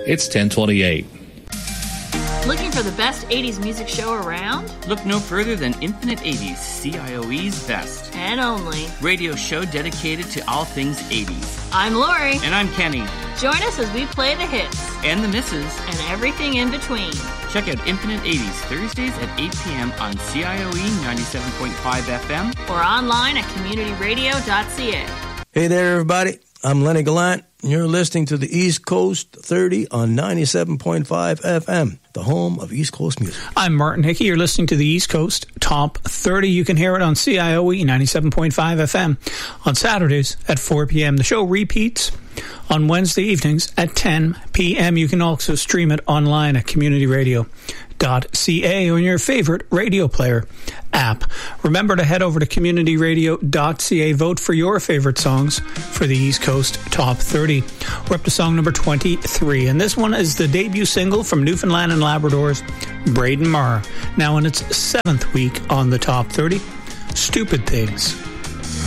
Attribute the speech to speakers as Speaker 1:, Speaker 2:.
Speaker 1: It's 1028.
Speaker 2: Looking for the best 80s music show around?
Speaker 3: Look no further than Infinite 80s, CIOE's best.
Speaker 2: And only.
Speaker 3: Radio show dedicated to all things 80s.
Speaker 2: I'm Lori.
Speaker 3: And I'm Kenny.
Speaker 2: Join us as we play the hits.
Speaker 3: And the misses.
Speaker 2: And everything in between.
Speaker 3: Check out Infinite 80s Thursdays at 8 p.m. on CIOE 97.5 FM.
Speaker 2: Or online at communityradio.ca.
Speaker 4: Hey there, everybody. I'm Lenny Gallant. You're listening to the East Coast 30 on 97.5 FM, the home of East Coast music.
Speaker 5: I'm Martin Hickey. You're listening to the East Coast Top 30. You can hear it on CIOE 97.5 FM on Saturdays at 4 p.m. The show repeats on Wednesday evenings at 10 p.m. You can also stream it online at communityradio.ca or in your favorite radio player app. Remember to head over to communityradio.ca. Vote for your favorite songs for the East Coast Top 30. We're up to song number 23, and this one is the debut single from Newfoundland and Labrador's Braden Marr, now in its 7th week on the Top 30, Stupid Things.